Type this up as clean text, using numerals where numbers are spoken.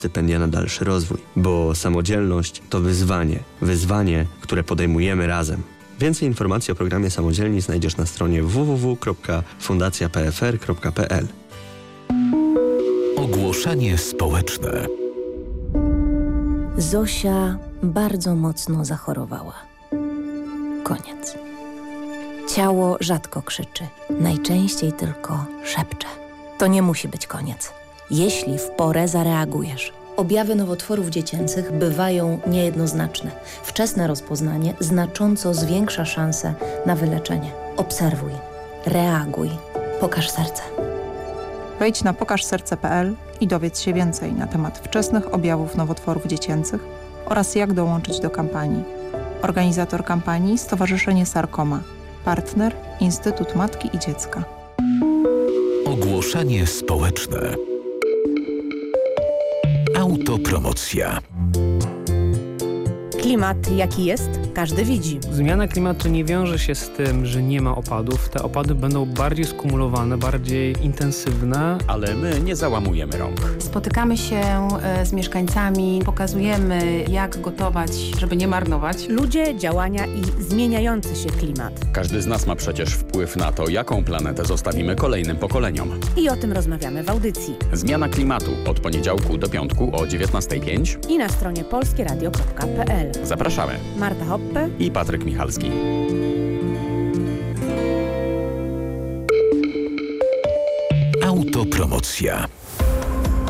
stypendia na dalszy rozwój, bo samodzielność to wyzwanie. Wyzwanie, które podejmujemy razem. Więcej informacji o programie Samodzielni znajdziesz na stronie www.fundacjapfr.pl. Ogłoszenie społeczne. Zosia bardzo mocno zachorowała. Koniec. Ciało rzadko krzyczy, najczęściej tylko szepcze. To nie musi być koniec, jeśli w porę zareagujesz. Objawy nowotworów dziecięcych bywają niejednoznaczne. Wczesne rozpoznanie znacząco zwiększa szanse na wyleczenie. Obserwuj, reaguj, pokaż serce. Wejdź na pokażserce.pl i dowiedz się więcej na temat wczesnych objawów nowotworów dziecięcych oraz jak dołączyć do kampanii. Organizator kampanii Stowarzyszenie Sarkoma. Partner Instytut Matki i Dziecka. Ogłoszenie społeczne. Autopromocja. Klimat jaki jest, każdy widzi. Zmiana klimatu nie wiąże się z tym, że nie ma opadów. Te opady będą bardziej skumulowane, bardziej intensywne. Ale my nie załamujemy rąk. Spotykamy się z mieszkańcami, pokazujemy jak gotować, żeby nie marnować. Ludzie, działania i zmieniający się klimat. Każdy z nas ma przecież wpływ na to, jaką planetę zostawimy kolejnym pokoleniom. I o tym rozmawiamy w audycji. Zmiana klimatu od poniedziałku do piątku o 19:05 I na stronie polskieradio.pl. Zapraszamy. Marta Hoppe I Patryk Michalski. Autopromocja.